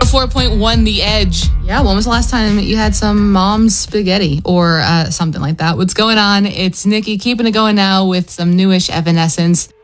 104.1 The Edge. Yeah, when was the last time you had some mom's spaghetti or something like that? What's going on? It's Nikki keeping it going now with some newish Evanescence.